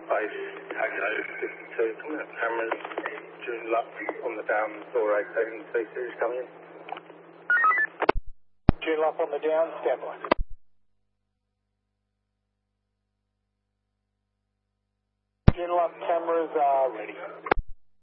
Base Tango 52, coming up cameras, June Luck on the down, door 18, C-Series coming in. June Luck on the down, stand by. June Luck cameras are ready.